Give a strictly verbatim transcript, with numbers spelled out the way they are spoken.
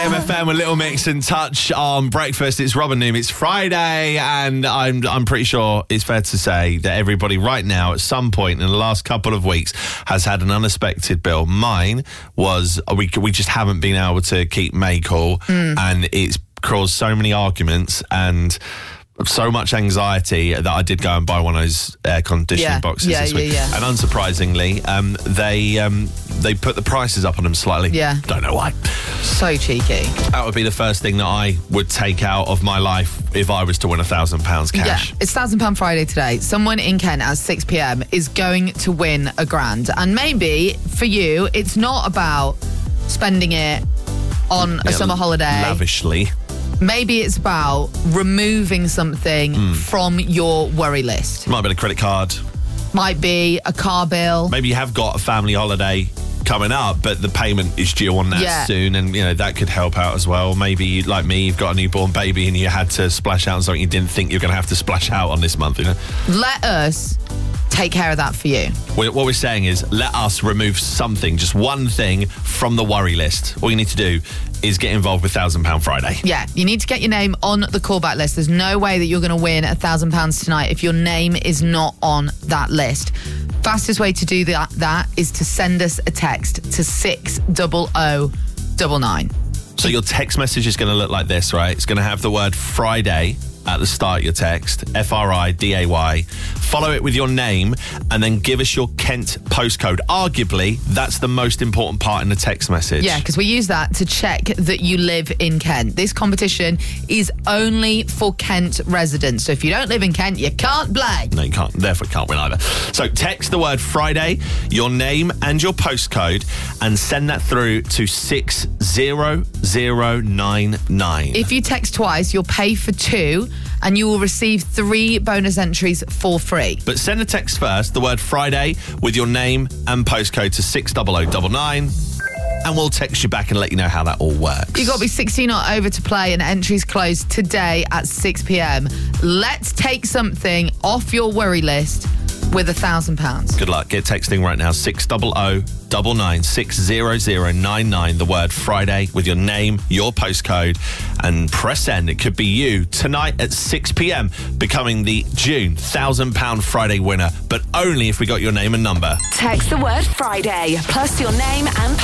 M F M with Little Mix and Touch on breakfast. It's Robin Noom. It's Friday, and I'm I'm pretty sure it's fair to say that everybody right now, at some point in the last couple of weeks, has had an unexpected bill. Mine was we we just haven't been able to keep May cool, mm. and it's caused so many arguments and so much anxiety that I did go and buy one of those air conditioning yeah. boxes yeah, this week. Yeah, yeah. And unsurprisingly, um, they um, they put the prices up on them slightly. Yeah. Don't know why. So cheeky. That would be the first thing that I would take out of my life if I was to win a thousand pounds cash. Yeah, it's Thousand Pound Friday today. Someone in Kent at six p.m. is going to win a grand. And maybe for you, it's not about spending it on a yeah, summer holiday. Lavishly. Maybe it's about removing something mm. from your worry list. Might be a credit card. Might be a car bill. Maybe you have got a family holiday coming up, but the payment is due on that yeah. soon, and you know that could help out as well. Maybe, like me, you've got a newborn baby and you had to splash out on something you didn't think you were going to have to splash out on this month. You know, let us take care of that for you. What we're saying is, let us remove something, just one thing from the worry list. All you need to do is get involved with Thousand Pound Friday. Yeah, you need to get your name on the callback list. There's no way that you're going to win a thousand pounds tonight if your name is not on that list. Fastest way to do that, that is to send us a text to six double oh double nine. So your text message is going to look like this, right? It's going to have the word Friday at the start of your text, F R I D A Y. Follow it with your name and then give us your Kent postcode. Arguably, that's the most important part in the text message. Yeah, because we use that to check that you live in Kent. This competition is only for Kent residents. So if you don't live in Kent, you can't play. No, you can't. Therefore, you can't win either. So text the word Friday, your name and your postcode, and send that through to six zero zero nine nine. If you text twice, you'll pay for two, and you will receive three bonus entries for free. But send a text first, the word Friday, with your name and postcode to six double oh double nine, and we'll text you back and let you know how that all works. You've got to be sixteen or over to play, and entries close today at six p.m. Let's take something off your worry list with a thousand pounds. Good luck. Get texting right now, six double oh double nine, six zero zero nine nine, the word Friday with your name, your postcode, and press send. It could be you tonight at six p.m. becoming the June thousand pound Friday winner, but only if we got your name and number. Text the word Friday plus your name and